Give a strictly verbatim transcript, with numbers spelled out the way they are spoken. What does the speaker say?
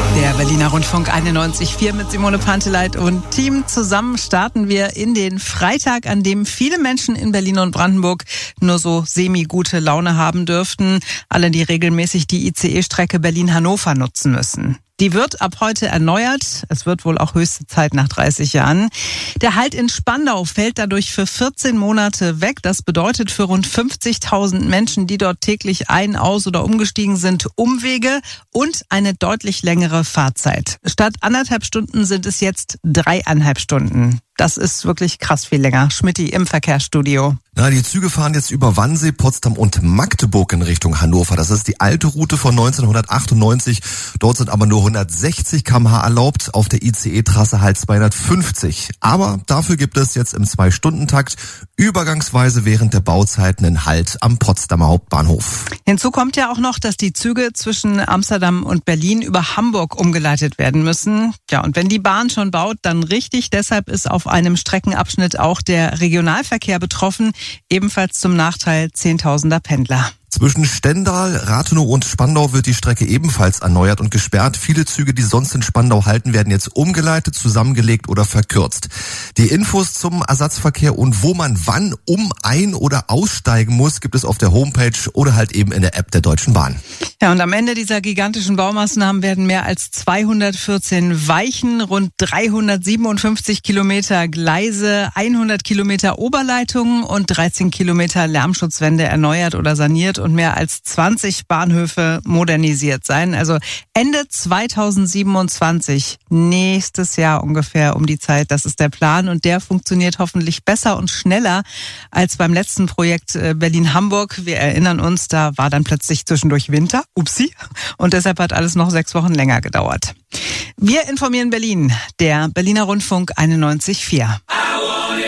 Der Berliner Rundfunk einundneunzig Komma vier mit Simone Panteleit und Team. Zusammen starten wir in den Freitag, an dem viele Menschen in Berlin und Brandenburg nur so semi-gute Laune haben dürften. Alle, die regelmäßig die I C E-Strecke Berlin-Hannover nutzen müssen. Die wird ab heute erneuert. Es wird wohl auch höchste Zeit nach dreißig Jahren. Der Halt in Spandau fällt dadurch für vierzehn Monate weg. Das bedeutet für rund fünfzigtausend Menschen, die dort täglich ein-, aus- oder umgestiegen sind, Umwege und eine deutlich längere Fahrzeit. Statt anderthalb Stunden sind es jetzt dreieinhalb Stunden. Das ist wirklich krass viel länger. Schmidti im Verkehrsstudio. Na, die Züge fahren jetzt über Wannsee, Potsdam und Magdeburg in Richtung Hannover. Das ist die alte Route von neunzehnhundertachtundneunzig. Dort sind aber nur hundertsechzig Kilometer pro Stunde erlaubt, auf der I C E-Trasse halt zweihundertfünfzig. Aber dafür gibt es jetzt im Zwei-Stunden-Takt übergangsweise während der Bauzeiten einen Halt am Potsdamer Hauptbahnhof. Hinzu kommt ja auch noch, dass die Züge zwischen Amsterdam und Berlin über Hamburg umgeleitet werden müssen. Ja, und wenn die Bahn schon baut, dann richtig. Deshalb ist auf einem Streckenabschnitt auch der Regionalverkehr betroffen, ebenfalls zum Nachteil zehntausender Pendler. Zwischen Stendal, Rathenow und Spandau wird die Strecke ebenfalls erneuert und gesperrt. Viele Züge, die sonst in Spandau halten, werden jetzt umgeleitet, zusammengelegt oder verkürzt. Die Infos zum Ersatzverkehr und wo man wann um ein- oder aussteigen muss, gibt es auf der Homepage oder halt eben in der App der Deutschen Bahn. Ja, und am Ende dieser gigantischen Baumaßnahmen werden mehr als zweihundertvierzehn Weichen, rund dreihundertsiebenundfünfzig Kilometer Gleise, hundert Kilometer Oberleitungen und dreizehn Kilometer Lärmschutzwände erneuert oder saniert und mehr als zwanzig Bahnhöfe modernisiert sein. Also Ende zweitausendsiebenundzwanzig, nächstes Jahr ungefähr um die Zeit, das ist der Plan. Und der funktioniert hoffentlich besser und schneller als beim letzten Projekt Berlin-Hamburg. Wir erinnern uns, da war dann plötzlich zwischendurch Winter. Upsi. Und deshalb hat alles noch sechs Wochen länger gedauert. Wir informieren Berlin, der Berliner Rundfunk einundneunzig Komma vier.